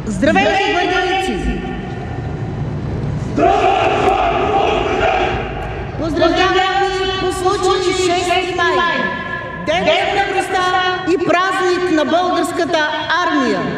Здравейте, гвардейци! Поздравявам ви по случай 6 май, Ден на храбростта и празник на българската армия!